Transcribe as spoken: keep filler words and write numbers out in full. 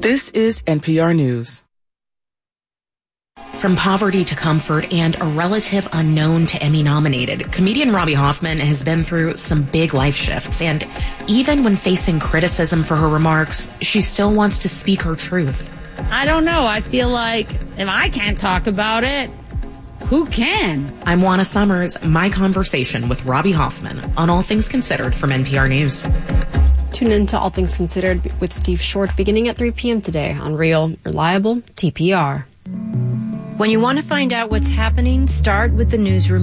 This is N P R News. From poverty to comfort and a relative unknown to Emmy-nominated, comedian Robbie Hoffman has been through some big life shifts, and even when facing criticism for her remarks, she still wants to speak her truth. I don't know. I feel like if I can't talk about it, who can? I'm Juana Summers, my conversation with Robbie Hoffman on All Things Considered from N P R News. Tune in to All Things Considered with Steve Short beginning at three p.m. today on Real, Reliable T P R. When you want to find out what's happening, start with the newsroom.